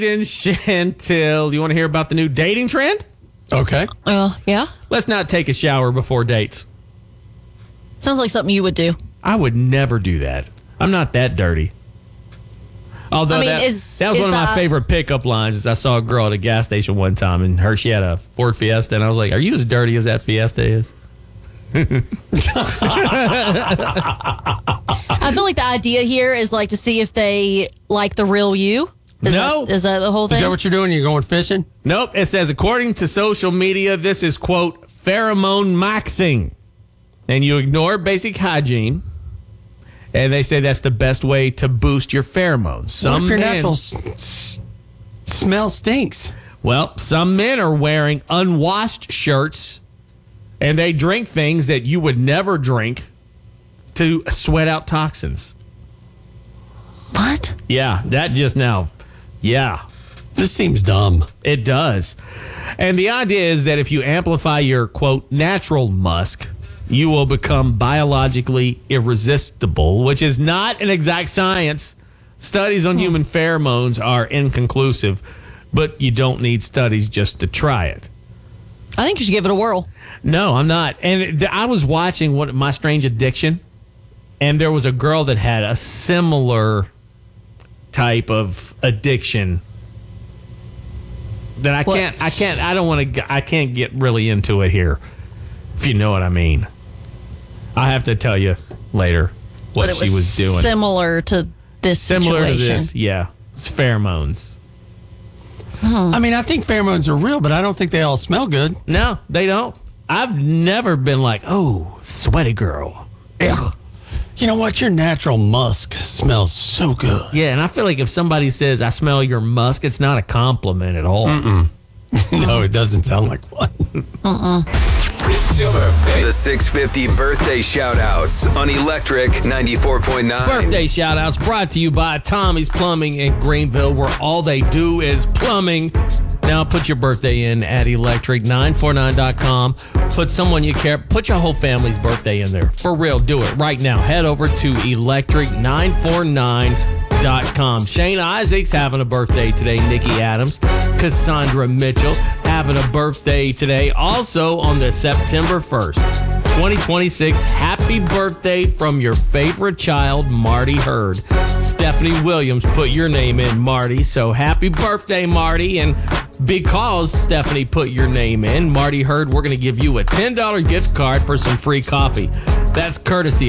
And Chantel, you want to hear about the new dating trend? Okay. Yeah. Let's not take a shower before dates. Sounds like something you would do. I would never do that. I'm not that dirty. Although I mean, that was one of my that- favorite pickup lines. Is I saw a girl at a gas station one time, and she had a Ford Fiesta, and I was like, "Are you as dirty as that Fiesta is?" I feel like the idea here is like to see if they like the real you. No. Is that the whole thing? Is that what you're doing? You're going fishing? Nope. It says, according to social media, this is, quote, pheromone maxing. And you ignore basic hygiene. And they say that's the best way to boost your pheromones. What if your men- natural smell stinks? Well, some men are wearing unwashed shirts and they drink things that you would never drink to sweat out toxins. What? Yeah, that just now. Yeah, This seems dumb. it does. And the idea is that if you amplify your, quote, natural musk, you will become biologically irresistible, which is not an exact science. Studies on human pheromones are inconclusive, but you don't need studies just to try it. I think you should give it a whirl. No, I'm not. And I was watching My Strange Addiction, and there was a girl that had a similar type of addiction that I can't get really into it here, if you know what I mean. I have to tell you later what But it she was doing. Similar to this Similar to situation. this, yeah. It's pheromones. I mean, I think pheromones are real, but I don't think they all smell good. No, they don't. I've never been like, oh, sweaty girl. Ugh. You know what? Your natural musk smells so good. Yeah, and I feel like if somebody says, I smell your musk, it's not a compliment at all. No, it doesn't sound like one. The 650 birthday shout outs on Electric 94.9. Birthday shout outs brought to you by Tommy's Plumbing in Greenville, where all they do is plumbing. Now put your birthday in at electric949.com. Put someone you care, put your whole family's birthday in there. For real, do it right now. Head over to electric949.com. Shane Isaac's having a birthday today. Nikki Adams, Cassandra Mitchell having a birthday today. Also on the September 1st, 2026. Happy birthday from your favorite child, Marty Hurd. Stephanie Williams put your name in, Marty. So happy birthday, Marty. And because Stephanie put your name in, Marty Hurd, we're going to give you a $10 gift card for some free coffee. That's courtesy